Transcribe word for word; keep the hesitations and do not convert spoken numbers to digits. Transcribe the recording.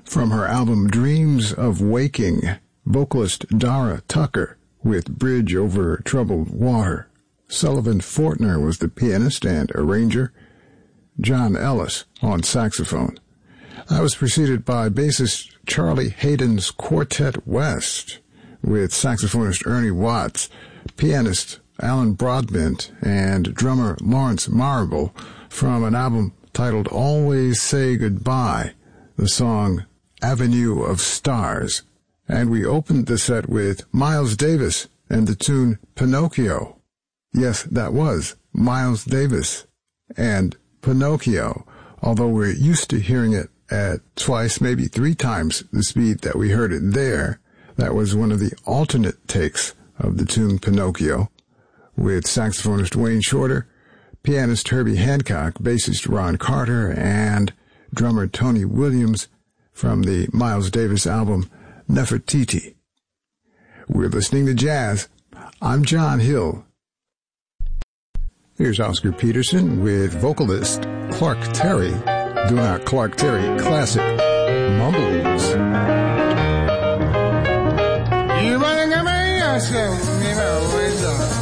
From her album Dreams of Waking, vocalist Dara Tucker with Bridge Over Troubled Water. Sullivan Fortner was the pianist and arranger. John Ellis on saxophone. That was preceded by bassist Charlie Hayden's Quartet West with saxophonist Ernie Watts, pianist Alan Broadbent, and drummer Lawrence Marable from an album titled Always Say Goodbye, the song Avenue of Stars. And we opened the set with Miles Davis and the tune Pinocchio. Yes, that was Miles Davis and Pinocchio, although we're used to hearing it at twice, maybe three times the speed that we heard it there. That was one of the alternate takes of the tune Pinocchio, with saxophonist Wayne Shorter, pianist Herbie Hancock, bassist Ron Carter, and drummer Tony Williams from the Miles Davis album Nefertiti. We're listening to jazz. I'm John Hill. Here's Oscar Peterson with vocalist Clark Terry doing our Clark Terry classic, Mumbles. You wanna come in yourself, you know,